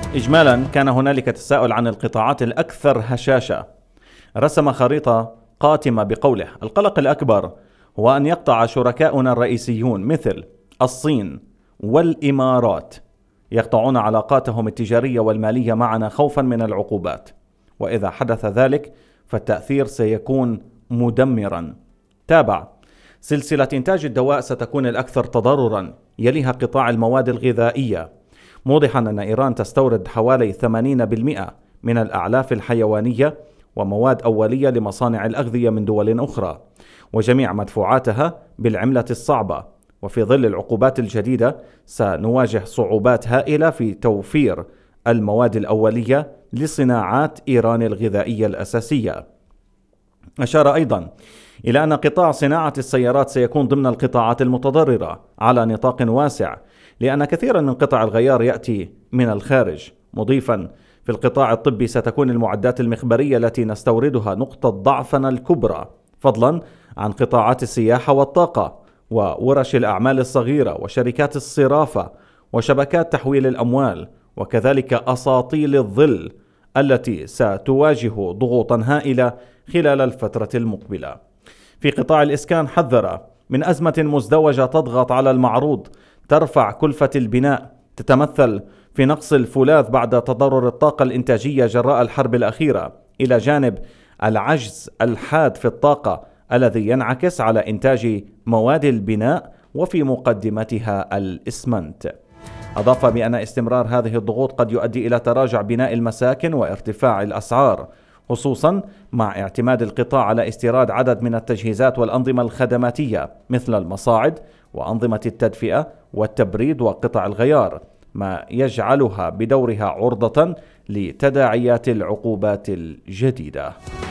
إجمالا كان هنالك تساؤل عن القطاعات الأكثر هشاشة. رسم خريطة قاتمة بقوله: القلق الأكبر هو أن يقطع شركاؤنا الرئيسيون مثل الصين والإمارات يقطعون علاقاتهم التجارية والمالية معنا خوفا من العقوبات، وإذا حدث ذلك فالتأثير سيكون مدمرا. تابع: سلسلة إنتاج الدواء ستكون الأكثر تضررا، يليها قطاع المواد الغذائية، موضحا أن إيران تستورد حوالي 80% من الأعلاف الحيوانية ومواد أولية لمصانع الأغذية من دول أخرى، وجميع مدفوعاتها بالعملة الصعبة. وفي ظل العقوبات الجديدة سنواجه صعوبات هائلة في توفير المواد الأولية لصناعات إيران الغذائية الأساسية. أشار أيضا إلى أن قطاع صناعة السيارات سيكون ضمن القطاعات المتضررة على نطاق واسع، لأن كثيرا من قطع الغيار يأتي من الخارج، مضيفا: في القطاع الطبي ستكون المعدات المخبرية التي نستوردها نقطة ضعفنا الكبرى، فضلا عن قطاعات السياحة والطاقة وورش الأعمال الصغيرة وشركات الصرافة وشبكات تحويل الأموال، وكذلك أساطيل الظل التي ستواجه ضغوطا هائلة خلال الفترة المقبلة. في قطاع الإسكان حذر من أزمة مزدوجة تضغط على المعروض، ترفع كلفة البناء، تتمثل في نقص الفولاذ بعد تضرر الطاقة الإنتاجية جراء الحرب الأخيرة، إلى جانب العجز الحاد في الطاقة الذي ينعكس على إنتاج مواد البناء وفي مقدمتها الإسمنت. أضاف بأن استمرار هذه الضغوط قد يؤدي إلى تراجع بناء المساكن وارتفاع الأسعار، خصوصا مع اعتماد القطاع على استيراد عدد من التجهيزات والأنظمة الخدماتية مثل المصاعد وأنظمة التدفئة والتبريد وقطع الغيار، ما يجعلها بدورها عرضة لتداعيات العقوبات الجديدة.